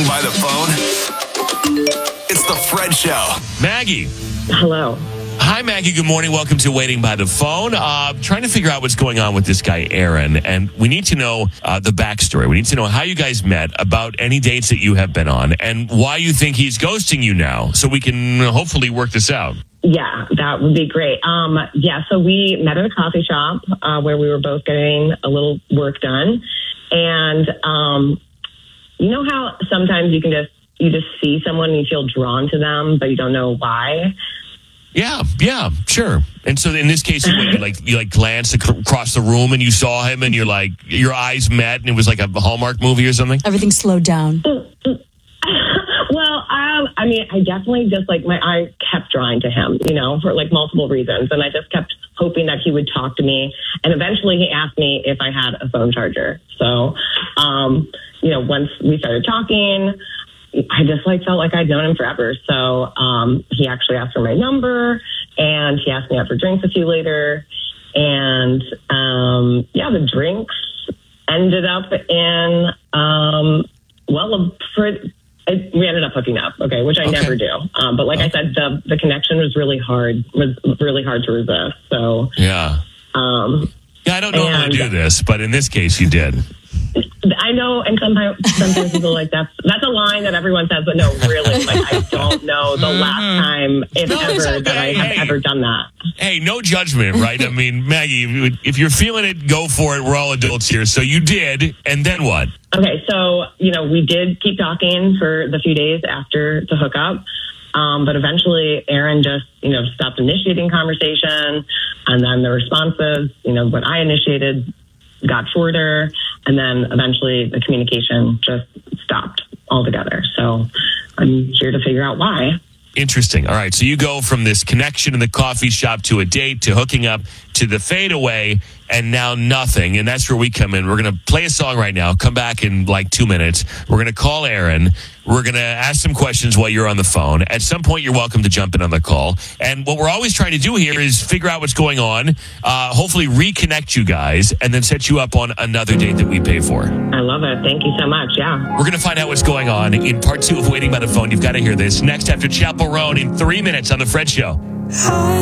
by the phone? It's the Fred Show. Maggie. Hello. Hi, Maggie. Good morning. Welcome to Waiting by the Phone. Trying to figure out what's going on with this guy, Aaron. And we need to know the backstory. We need to know how you guys met, about any dates that you have been on, and why you think he's ghosting you now, so we can hopefully work this out. Yeah, that would be great. So we met at a coffee shop where we were both getting a little work done. And you know how sometimes you just see someone and you feel drawn to them, but you don't know why? Yeah, sure. And so in this case, you glanced across the room and you saw him and you're like, your eyes met and it was like a Hallmark movie or something? Everything slowed down. Well, I definitely just my eye kept drawing to him, for multiple reasons. And I just kept hoping that he would talk to me. And eventually he asked me if I had a phone charger. So, once we started talking, I just felt like I'd known him forever. So he actually asked for my number and he asked me out for drinks a few later. And the drinks ended up in, we ended up hooking up, which I never do. But I said, the connection was really hard to resist. So yeah, I don't know how to do this, but in this case, you did. I know, and sometimes people that's a line that everyone says, but no, really, I don't know the last time, that I have ever done that. Hey, no judgment, right? I mean, Maggie, if you're feeling it, go for it. We're all adults here. So you did, and then what? Okay, so, we did keep talking for the few days after the hookup. But eventually Aaron just, stopped initiating conversation. And then the responses, when I initiated, got shorter. And then eventually the communication just stopped altogether. So I'm here to figure out why. Interesting. All right. So you go from this connection in the coffee shop to a date to hooking up to the fadeaway and now nothing. And that's where we come in. We're going to play a song right now. Come back in 2 minutes. We're going to call Aaron. We're going to ask some questions while you're on the phone. At some point, you're welcome to jump in on the call. And what we're always trying to do here is figure out what's going on, hopefully reconnect you guys, and then set you up on another date that we pay for. I love it. Thank you so much. Yeah. We're going to find out what's going on in part 2 of Waiting by the Phone. You've got to hear this next after Chappell Roan in 3 minutes on The Fred Show.